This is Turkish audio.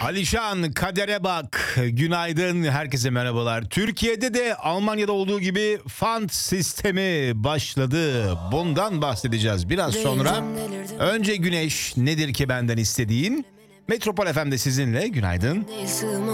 Alişan, kadere bak. Günaydın, herkese merhabalar. Türkiye'de de Almanya'da olduğu gibi font sistemi başladı. Bundan bahsedeceğiz biraz sonra. Önce Güneş, nedir ki benden istediğin? Metropol FM'de sizinle, günaydın.